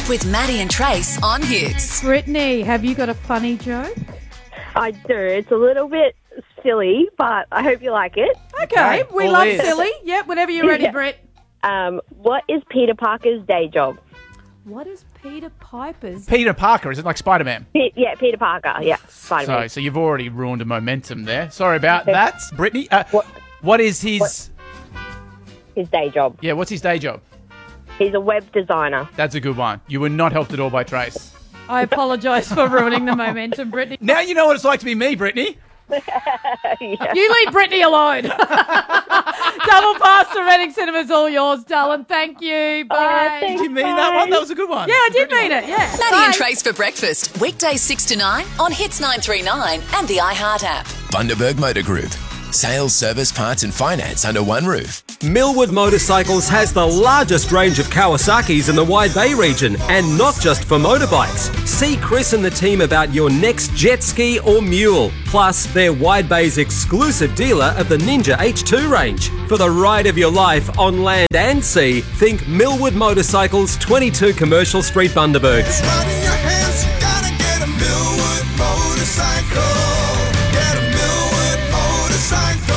with Maddie and Trace on Hits. Brittany, have you got a funny joke? I do. It's a little bit silly, but I hope you like it. Okay, we all love ears. silly. Yep, whenever you're ready, Yeah. Britt. What is Peter Parker's day job? What is Peter Piper's? Peter Parker, is it like Spider-Man? Peter Parker. Yeah, Spider-Man. So you've already ruined a momentum there. Sorry about that. Brittany, what is his... His day job. Yeah, what's his day job? He's a web designer. That's a good one. You were not helped at all by Trace. I apologise for ruining the momentum, Brittany. Now you know what it's like to be me, Brittany. You leave Brittany alone. Double pass to Reading Cinemas, all yours, darling. Thank you. Bye. thanks. Did you mean that one? That was a good one. Yeah, I did mean it. Yeah. Maddie Bye. and Trace for breakfast. Weekdays 6 to 9 on Hits 939 and the iHeart app. Bundaberg Motor Group. Sales, service, parts and finance under one roof. Millwood Motorcycles has the largest range of Kawasaki's in the Wide Bay region, and not just for motorbikes. See Chris and the team about your next jet ski or mule. Plus, they're Wide Bay's exclusive dealer of the Ninja H2 range. For the ride of your life on land and sea, think Millwood Motorcycles, 22 Commercial Street, Bundaberg. Running your hands, you gotta get a Millwood motorcycle. Get a Millwood motorcycle.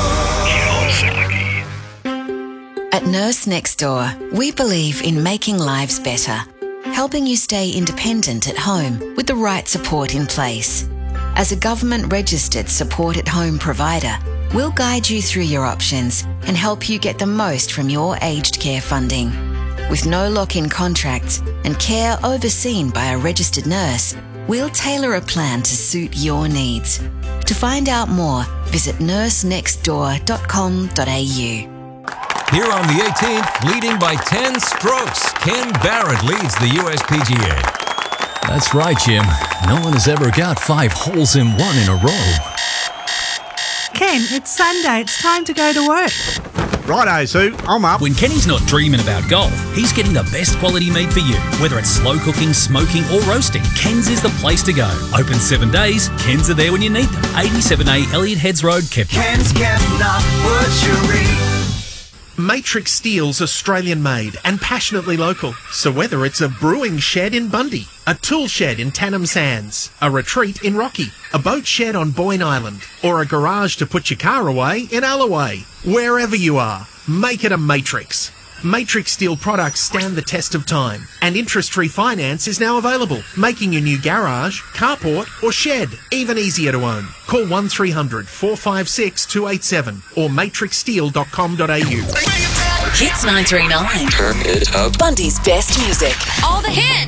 At Nurse Next Door, we believe in making lives better, helping you stay independent at home with the right support in place. As a government-registered support-at-home provider, we'll guide you through your options and help you get the most from your aged care funding. With no lock-in contracts and care overseen by a registered nurse, we'll tailor a plan to suit your needs. To find out more, visit nursenextdoor.com.au. Here on the 18th, leading by 10 strokes, Ken Barrett leads the USPGA. That's right, Jim. No one has ever got 5 holes in one in a row. Ken, it's Sunday. It's time to go to work. Righto, Sue. I'm up. When Kenny's not dreaming about golf, he's getting the best quality meat for you. Whether it's slow cooking, smoking or roasting, Ken's is the place to go. Open 7 days, Ken's are there when you need them. 87A Elliott Heads Road, Kepler. Ken's Kevlar Butchery. Matrix Steel's Australian made and passionately local. So whether it's a brewing shed in Bundy, a tool shed in Tannum Sands, a retreat in Rocky, a boat shed on Boyne Island, or a garage to put your car away in Alloway, wherever you are, make it a Matrix. Matrix Steel products stand the test of time, and interest-free finance is now available, making your new garage, carport or shed even easier to own. Call 1300 456 287 or matrixsteel.com.au. Hits 939. Turn it up. Bundy's best music. All the hits.